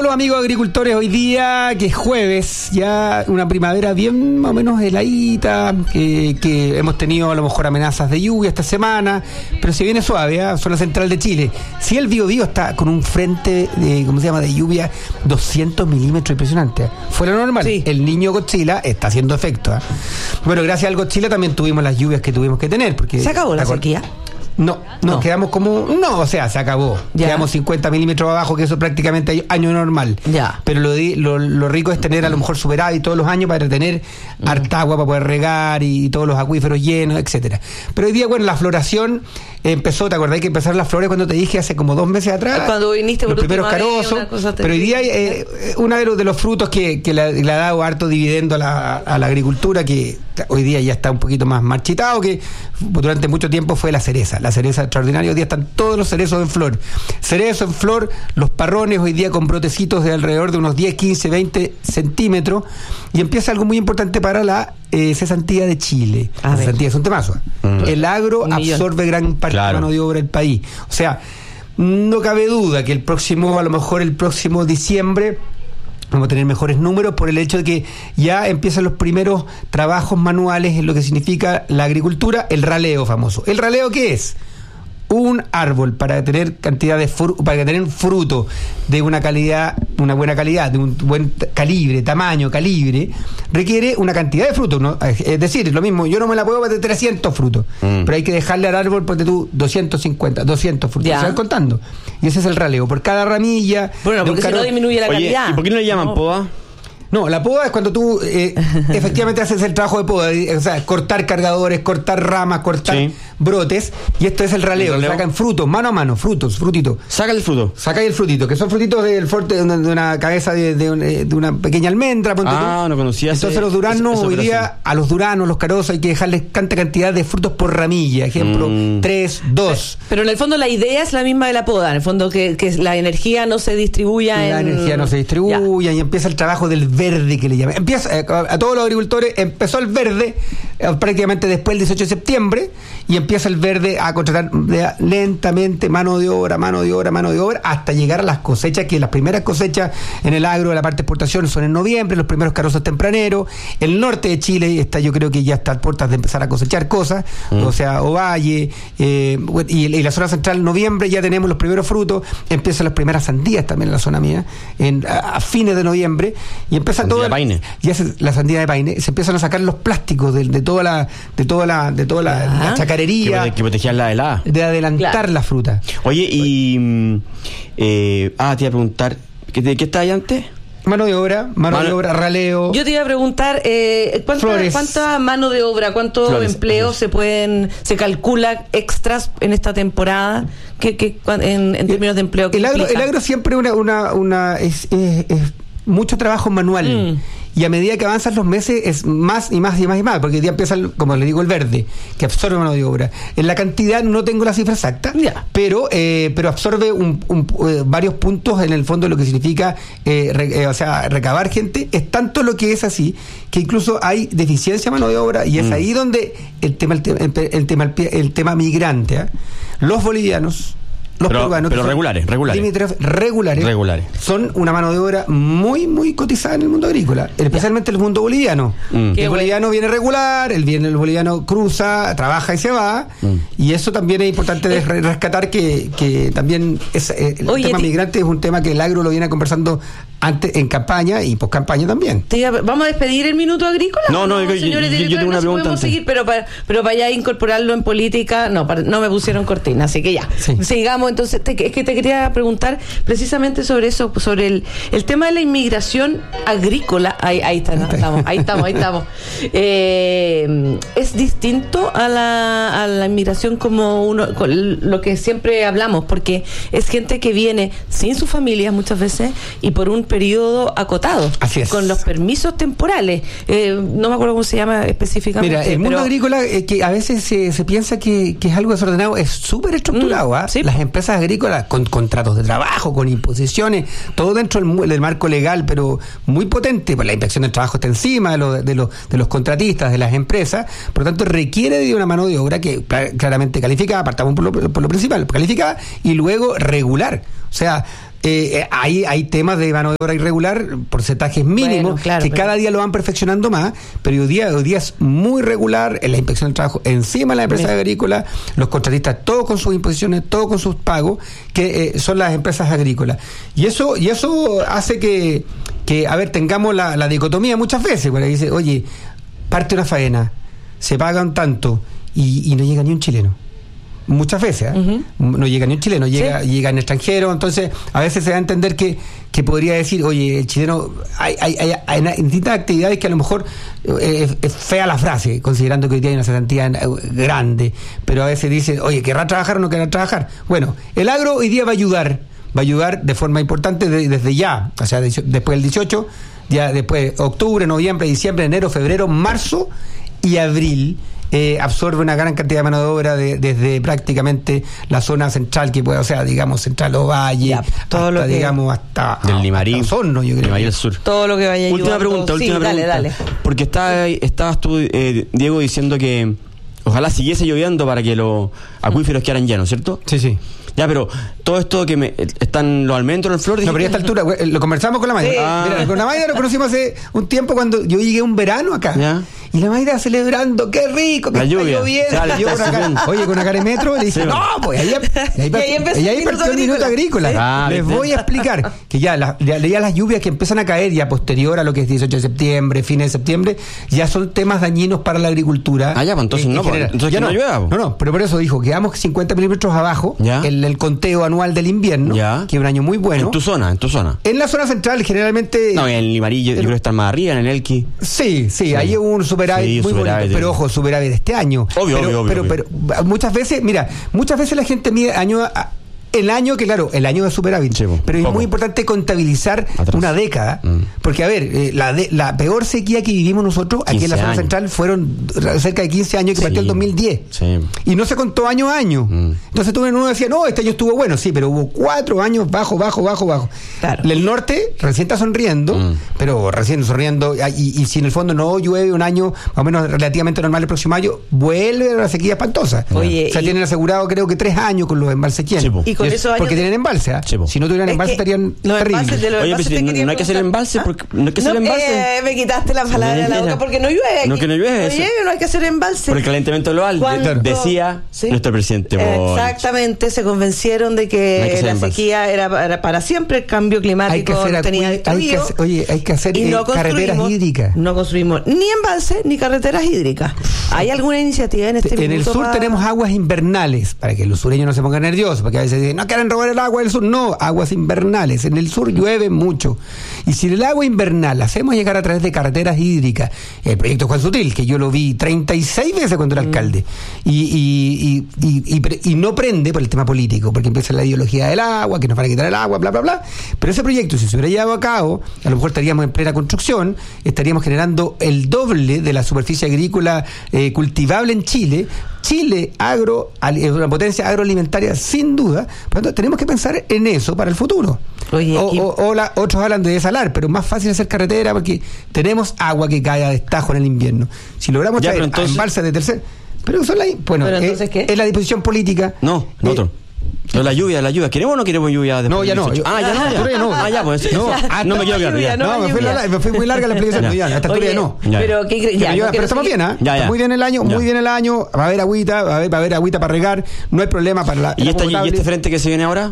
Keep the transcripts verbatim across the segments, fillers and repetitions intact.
los amigos agricultores hoy día, que es jueves, ya una primavera bien más o menos heladita, que, que hemos tenido a lo mejor amenazas de lluvia esta semana, pero se viene suave, ¿eh? Zona central de Chile. Si el Biobío está con un frente de, ¿cómo se llama?, de lluvia, doscientos milímetros, impresionante, ¿eh? Fuera normal. Sí. El niño Godzilla está haciendo efecto, ¿eh? Bueno, gracias al Godzilla también tuvimos las lluvias que tuvimos que tener. Porque ¿se acabó la sequía? No, nos no. quedamos como... No, o sea, se acabó. Ya. Quedamos cincuenta milímetros abajo, que eso es prácticamente año normal. Ya. Pero lo, lo, lo rico es tener a lo mejor superávit todos los años para tener mm. harta agua para poder regar y, y todos los acuíferos llenos, etcétera. Pero hoy día, bueno, la floración empezó, ¿te acordás que empezaron las flores cuando te dije hace como dos meses atrás? Cuando viniste por los primeros carozos. Pero hoy día eh, uno de los, de los frutos que, que le, le ha dado harto dividendo a la, a la agricultura, que hoy día ya está un poquito más marchitado, que durante mucho tiempo fue la cereza. La cereza extraordinaria, hoy día están todos los cerezos en flor. Cerezos en flor, los parrones hoy día con brotecitos de alrededor de unos diez, quince, veinte centímetros, y empieza algo muy importante para la eh, cesantía de Chile. A la ver. Cesantía es un temazo. Mm. El agro un absorbe gran parte claro. de la mano de obra del país. O sea, no cabe duda que el próximo, a lo mejor el próximo diciembre, vamos a tener mejores números por el hecho de que ya empiezan los primeros trabajos manuales en lo que significa la agricultura, el raleo famoso. ¿El raleo qué es? Un árbol, para tener cantidad de fru- para tener fruto de una calidad, una buena calidad, de un buen t- calibre, tamaño, calibre, requiere una cantidad de frutos, ¿no? Es decir, es lo mismo, yo no me la puedo para trescientos frutos, mm. pero hay que dejarle al árbol, porque tú, doscientos cincuenta, doscientos frutos, se van contando. Y ese es el raleo, por cada ramilla. Bueno, porque si no disminuye la Oye, calidad. ¿y por qué no le llaman no. poda? No, la poda es cuando tú eh, efectivamente haces el trabajo de poda, o sea, cortar cargadores, cortar ramas, cortar sí. brotes, y esto es el raleo, el raleo. Sacan frutos, mano a mano, frutos, frutitos. Saca el fruto. Saca el frutito, que son frutitos del forte, de, una, de una cabeza de, de, de una pequeña almendra, ponte ah, tú. No conocía. Entonces ese, los duranos, eso, eso hoy día, a los duranos, los carozos, hay que dejarles tanta cantidad de frutos por ramilla, ejemplo, mm. tres, dos. Pero, pero en el fondo la idea es la misma de la poda, en el fondo que, que la energía no se distribuya la en... La energía no se distribuya, ya. Y empieza el trabajo del verde, que le llaman. Empieza, eh, a todos los agricultores empezó el verde eh, prácticamente después del dieciocho de septiembre, y empieza el verde a contratar de, lentamente mano de obra, mano de obra, mano de obra, hasta llegar a las cosechas, que las primeras cosechas en el agro de la parte de exportación son en noviembre, los primeros carozos tempraneros. El norte de Chile está, yo creo que ya está a puertas de empezar a cosechar cosas, mm. o sea, Ovalle, eh, y, y la zona central, noviembre, ya tenemos los primeros frutos, empiezan las primeras sandías también en la zona mía, en, a, a fines de noviembre, y empieza sandía todo... De paine. Ya se, la sandía de paine, se empiezan a sacar los plásticos de, de toda la de toda la de toda la, la chacarería, que, que protegían la helada, de adelantar claro. la fruta. Oye, y eh, ah, te iba a preguntar, ¿de qué está ahí antes? Mano de obra, mano, mano de obra, raleo. Yo te iba a preguntar, eh, ¿cuánta, ¿cuánta mano de obra, cuántos empleos se pueden, se calcula extras en esta temporada? ¿Qué, qué, en, en términos de empleo? El agro, el agro siempre una, una, una es, es, es mucho trabajo manual. Mm. Y a medida que avanzan los meses es más y más y más y más, porque hoy día empieza, el, como le digo, el verde, que absorbe mano de obra. En la cantidad no tengo la cifra exacta, yeah. pero eh, pero absorbe un, un, eh, varios puntos en el fondo de lo que significa, eh, re, eh, o sea, recabar gente. Es tanto lo que es así, que incluso hay deficiencia de mano de obra, y es mm. ahí donde el tema el, tema, el, el tema, el, el tema migrante, ¿eh? Los bolivianos, los pero, peruanos, pero regulares, regulares. regulares, regulares, son una mano de obra muy, muy cotizada en el mundo agrícola, especialmente el mundo boliviano. Mm. El boliviano viene regular, el, viene, el boliviano cruza, trabaja y se va, mm. y eso también es importante de rescatar, que, que también es, eh, el Oye, tema migrante es un tema que el agro lo viene conversando antes en campaña y post campaña también. ¿Vamos a despedir el minuto agrícola? No, no, no, señores, yo, yo, yo tengo una pregunta. Podemos seguir, pero para, pero para ya incorporarlo en política, no, para, no me pusieron cortina, así que ya. Sí. Sigamos, entonces, te, es que te quería preguntar precisamente sobre eso, sobre el, el tema de la inmigración agrícola. Ahí, ahí, está, no, estamos, ahí estamos, ahí estamos. Eh, ¿Es distinto a la, a la inmigración como uno, lo que siempre hablamos? Porque es gente que viene sin su familia muchas veces y por un periodo acotado. Así es. Con los permisos temporales. Eh, no me acuerdo cómo se llama específicamente. Mira, el mundo pero... agrícola, eh, que a veces se, se piensa que, que es algo desordenado, es súper estructurado. ¿eh? Mm, ¿sí? Las empresas agrícolas, con contratos de trabajo, con imposiciones, todo dentro del, del marco legal, pero muy potente, pues la inspección del trabajo está encima de, lo, de, lo, de los contratistas, de las empresas, por lo tanto requiere de una mano de obra que claramente calificada, apartamos por lo, por lo principal, calificada y luego regular. O sea, Eh, hay, hay temas de mano de obra irregular, porcentajes mínimos, bueno, claro, que pero... cada día lo van perfeccionando más, pero hoy día, hoy día es muy regular en la inspección del trabajo encima de la empresa Bien. agrícola, los contratistas todos con sus imposiciones, todos con sus pagos, que eh, son las empresas agrícolas. Y eso, y eso hace que, que a ver, tengamos la, la dicotomía muchas veces, porque dice, oye, parte una faena, se pagan tanto y, y no llega ni un chileno. Muchas veces, ¿eh? Uh-huh. No llega ni un chileno, llega, ¿Sí? llega en extranjero, entonces a veces se da a entender que, que podría decir, oye, el chileno, hay, hay, hay, hay distintas actividades que a lo mejor eh, es, es fea la frase, considerando que hoy día hay una cantidad grande, pero a veces dicen, oye, ¿querrá trabajar o no querrá trabajar? Bueno, el agro hoy día va a ayudar, va a ayudar de forma importante de, desde ya, o sea, de, después del dieciocho, ya después octubre, noviembre, diciembre, enero, febrero, marzo y abril. Eh, absorbe una gran cantidad de mano de obra de, desde prácticamente la zona central que puede, o sea, digamos, Central Ovalle, ya, todo hasta, lo que, digamos, hasta del Limarí, Osorno, yo creo. Limarí del Sur. Todo lo que vaya Última ayudando. pregunta, última sí, pregunta. Dale, dale. Porque está, estabas tú, eh, Diego, diciendo que ojalá siguiese lloviendo para que los acuíferos quedaran llenos, ¿cierto? Sí, sí. Ya, pero todo esto que me están los almendros en flor. No, pero ya a esta altura lo conversamos con la Mayra. Sí. Ah. Mira, con la Mayra lo conocimos hace un tiempo cuando yo llegué un verano acá. ¿Ya? Y la Mayra celebrando, qué rico, que la está lluvia. lloviendo. Claro, yo con una, oye, con una cara de metro le dije, sí, no, pues ahí, ahí, ahí, ahí, ahí partió el minuto agrícola. Sí. Ah, Les voy a explicar que ya, la, ya, ya las lluvias que empiezan a caer ya posterior a lo que es dieciocho de septiembre, fines de septiembre, ya son temas dañinos para la agricultura. Ah, ya, pues entonces en, no, en general. entonces ya no, no llueva. No, no, pero por eso dijo, quedamos cincuenta milímetros abajo en el conteo anual del invierno, ya. que es un año muy bueno. En tu zona, en tu zona. En la zona central, generalmente. No, en el Limarí, yo creo que está más arriba, en el Elqui. Sí, sí, sí. Hay un superávit sí, muy superávit bonito, de... pero ojo, superávit de este año. Obvio, pero, obvio, obvio, pero, obvio. pero muchas veces, mira, muchas veces la gente mide año a, el año que, claro, el año de superávit, sí, pero es muy importante contabilizar Atrás. una década, mm. porque, a ver, eh, la, de, la peor sequía que vivimos nosotros aquí en la zona años. central fueron cerca de quince años, que sí. partió el dos mil diez, sí. y no se contó año a año. Mm. Entonces tú uno decía, no, este año estuvo bueno, sí, pero hubo cuatro años bajo, bajo, bajo, bajo. Claro. El norte recién está sonriendo, mm. pero recién sonriendo, y, y si en el fondo no llueve un año más o menos relativamente normal el próximo año, vuelve a la sequía espantosa. Oye, o sea, y... tienen asegurado creo que tres años con los embalses llenos. Sí, y con es, eso porque tienen embalse, ¿eh? Sí, si no tuvieran embalse que estarían terribles. Oye, pero no, no hay que hacer embalse, porque no hay que hacer no, embalse. Eh, me quitaste la palabra de la boca porque no llueve aquí. No, que no llueve. No llueve, no hay que hacer embalse. Por el calentamiento global, Cuando, decía ¿sí? nuestro presidente Boric. Exactamente, se convencieron de que, no que la embalse. sequía era, era para siempre, el cambio climático hacer, tenía destruido. Hay que, oye, hay que hacer eh, no carreteras hídricas. No construimos ni embalse ni carreteras hídricas. ¿Hay alguna iniciativa en este En el sur para... tenemos aguas invernales, para que los sureños no se pongan nerviosos, porque a veces dicen, no quieren robar el agua del sur. No, aguas invernales. En el sur llueve mucho. Y si el agua invernal la hacemos llegar a través de carreteras hídricas, el proyecto Juan Sutil, que yo lo vi treinta y seis veces cuando era mm. alcalde, y, y, y, y, y, y no prende por el tema político, porque empieza la ideología del agua, que nos van a quitar el agua, bla, bla, bla. Pero ese proyecto, si se hubiera llevado a cabo, a lo mejor estaríamos en plena construcción, estaríamos generando el doble de la superficie agrícola eh, cultivable en Chile. Chile agro es una potencia agroalimentaria sin duda, por lo tanto tenemos que pensar en eso para el futuro. Oye, o, o, o la, otros hablan de desalar, pero es más fácil hacer carretera porque tenemos agua que cae a destajo en el invierno. Si logramos ya, traer entonces... embalses de tercer, pero son la, bueno, ¿Pero entonces es, qué? es la disposición política. No, no eh, otro. No, la lluvia, la lluvia. ¿Queremos o no queremos lluvia? No, ya no. Yo, ah, ya no. Ya. no. Ah, ya, pues. No, ah, no me quiero quedar. Lluvia, no, no me, fui la, me fui muy larga la explicación. Ya, hasta altura no. Ya. Pero, ¿qué cre- ya, pero, no pero estamos seguir. bien, ¿eh? Ya, ya. Está muy bien el año, ya. muy bien el año. Va a haber agüita, va a haber, va a haber agüita para regar. No hay problema para la. ¿Y, esta, ¿Y este frente que se viene ahora?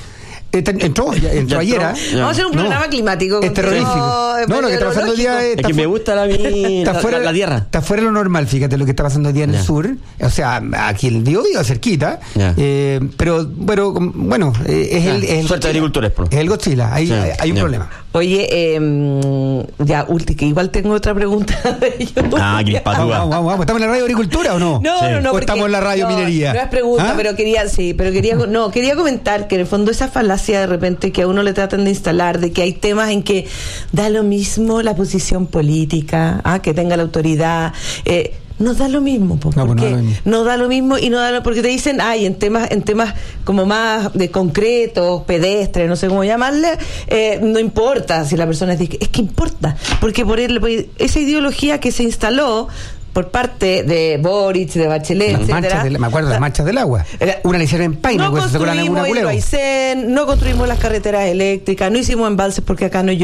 Entró, ya, entró ayer. ¿eh? Vamos a hacer un programa no, climático. Es terrorífico. No, lo que está pasando hoy día es. Es que me gusta la, mi, está la, fuera, la, la tierra. Está fuera de lo normal, fíjate lo que está pasando hoy día en ya. el sur. O sea, aquí el Biobío, cerquita. Eh, pero, bueno, bueno eh, es, el, es el. Suerte de agricultores, por Es el Godzilla. Hay, sí. hay, hay un ya. problema. Oye, eh, ya, ulti, que igual tengo otra pregunta de ellos. Ah, que vamos, vamos, vamos. ¿Estamos en la radio agricultura o no? No, sí. no, no. ¿O porque, estamos en la radio no, minería? No es pregunta, ¿Ah? pero quería, sí, pero quería, no, quería comentar que en el fondo esa falacia de repente que a uno le tratan de instalar, de que hay temas en que da lo mismo la posición política, ¿ah? que tenga la autoridad, eh, nos da lo mismo, porque no, pues no, no, no da lo mismo y no da lo, porque te dicen, ay, en temas en temas como más de concretos, pedestres, no sé cómo llamarle, eh, no importa si la persona es de, es que importa, porque por él, esa ideología que se instaló por parte de Boric, de Bachelet, las etcétera. De, me acuerdo de las manchas del agua. Era, una la hicieron en Paine, no construimos el Aysén, no construimos las carreteras eléctricas, no hicimos embalses porque acá no